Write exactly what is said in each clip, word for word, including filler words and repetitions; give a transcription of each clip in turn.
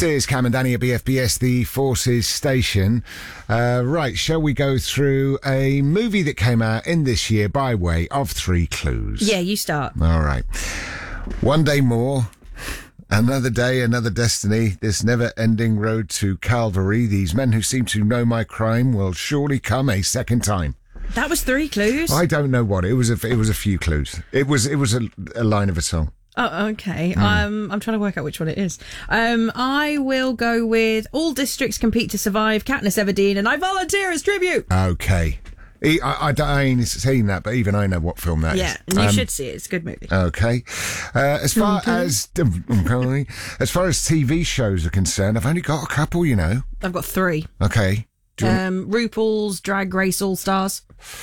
is Cam and Danny at B F B S, the Forces station. Uh, right, shall we go through a movie that came out in this year by way of three clues? Yeah, you start. All right. One day more, another day, another destiny, this never-ending road to Calvary. These men who seem to know my crime will surely come a second time. That was three clues? I don't know what. It was a, it was a few clues. It was, it was a, a line of a song. Oh, okay. Mm. Um, I'm trying to work out which one it is. Um, I will go with all districts compete to survive, Katniss Everdeen, and I volunteer as tribute. Okay. I, I, I ain't seen that, but even I know what film that yeah, is. and you Um, should see it. It's a good movie. Okay. Uh, as far Okay. as okay. as far as T V shows are concerned, I've only got a couple, you know. I've got three. Okay. Do you want Um, RuPaul's Drag Race All Stars.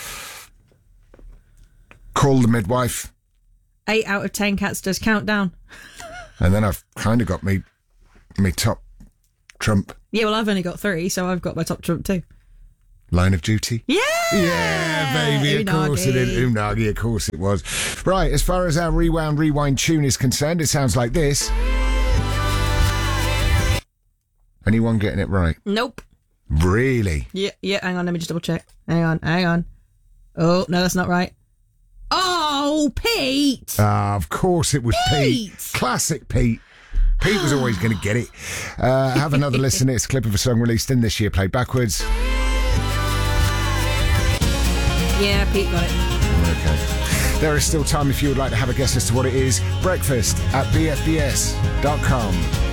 Call the Midwife? Eight out of ten cats does countdown. And then I've kind of got me, me top trump. Yeah, well, I've only got three, so I've got my top trump too. Line of Duty? Yeah! Yeah, baby, of course it is. Unagi, of course it was. Right, as far as our Rewound Rewind tune is concerned, it sounds like this. Anyone getting it right? Nope. Really? Yeah, yeah, hang on, let me just double check. Hang on, hang on. Oh, no, that's not right. Oh, Pete! Ah, of course it was Pete. Pete! Classic Pete. Pete was always going to get it. Uh, have another listen. It's a clip of a song released in this year, played backwards. Yeah, Pete got it. Okay. There is still time if you would like to have a guess as to what it is. Breakfast at b f b s dot com.